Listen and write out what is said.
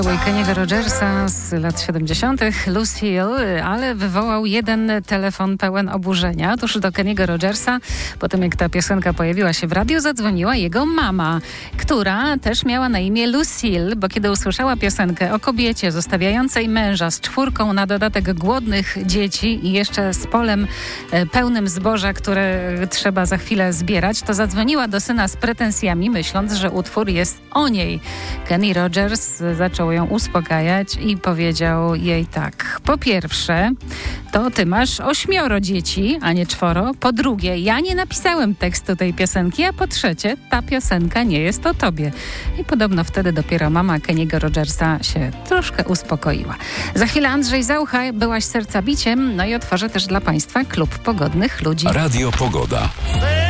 Kenny'ego Rogersa z lat 70. Lucille, ale wywołał jeden telefon pełen oburzenia. Otóż do Kenny'ego Rogersa, po tym jak ta piosenka pojawiła się w radiu, zadzwoniła jego mama, która też miała na imię Lucille, bo kiedy usłyszała piosenkę o kobiecie zostawiającej męża z 4 na dodatek głodnych dzieci i jeszcze z polem pełnym zboża, które trzeba za chwilę zbierać, to zadzwoniła do syna z pretensjami, myśląc, że utwór jest o niej. Kenny Rogers zaczął ją uspokajać i powiedział jej tak: po pierwsze, to ty masz 8 dzieci, a nie 4. Po drugie, ja nie napisałem tekstu tej piosenki, a po trzecie, ta piosenka nie jest o tobie. I podobno wtedy dopiero mama Kenny'ego Rogersa się troszkę uspokoiła. Za chwilę Andrzej Zaucha, byłaś serca biciem, no i otworzę też dla państwa klub pogodnych ludzi. Radio Pogoda.